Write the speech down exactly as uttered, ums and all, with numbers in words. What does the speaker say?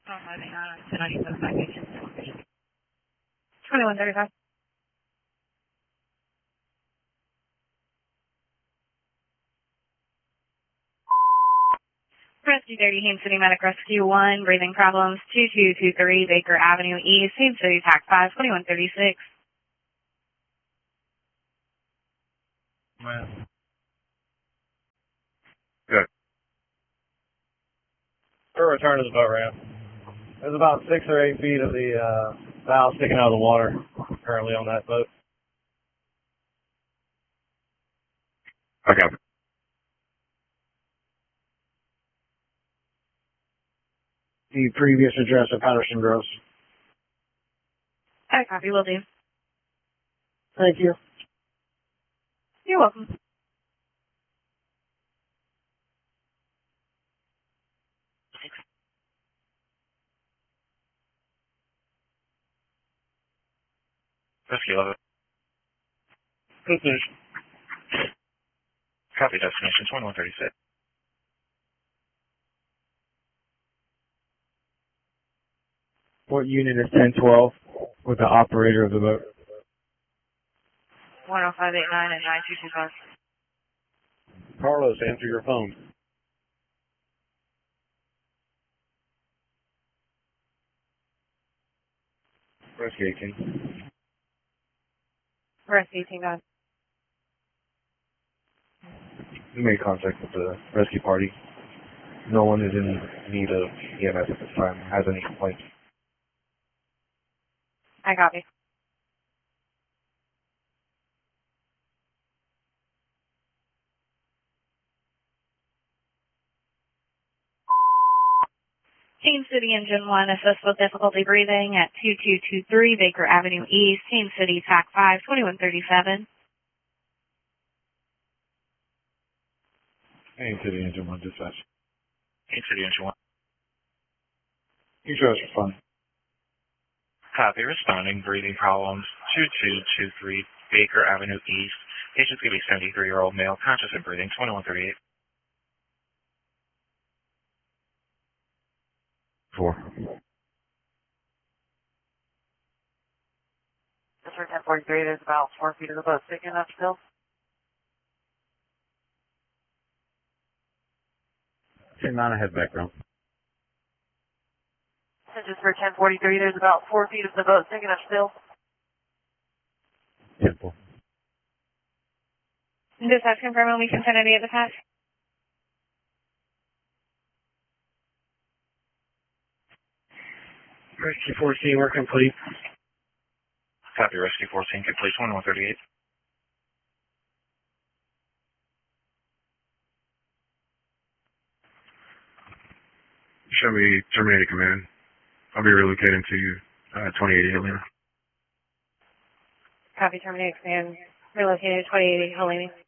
Oh, I think I said I need those package. twenty-one thirty-five. Rescue thirty, Haines City Medic Rescue one, breathing problems, two two two three Baker Avenue East, Haines City Tac five, twenty-one thirty-six. Well, good. Her return to the boat ramp. There's about six or eight feet of the uh, valve sticking out of the water currently on that boat. Okay. The previous address of Patterson Gross. I copy, will do. Thank you. You're welcome. Rescue eleven. Business. Copy destination twenty-one thirty-six. What unit is ten twelve with the operator of the boat? one oh five eight nine and nine two two five. Carlos, answer your phone. Rescue eighteen. Rescue eighteen, guys. We made contact with the rescue party. No one is in need of E M S at this time. Has any complaints? I copy. Haines City Engine one, assist with difficulty breathing at two two two three Baker Avenue East, Haines City Tac five, twenty-one thirty-seven. Haines City Engine one dispatch. Haines City Engine one. You show us your phone. Copy. Responding. Breathing problems. two two two three Baker Avenue East. Patient's going to be seventy-three-year-old male, conscious and breathing, twenty-one thirty-eight. Four. This for ten forty-three, there's about four feet of the boat sticking up still. Ten nine ahead background. And just for ten forty-three, there's about four feet of the boat sticking up still. Ten four. Dispatch confirming we can send any of the pass. Rescue fourteen, we're complete. Copy. Rescue fourteen, complete, twenty-one thirty-eight. Show me terminated command. I'll be relocating to uh, twenty eighty Helena. Copy, terminate command. Relocated twenty eighty Helene.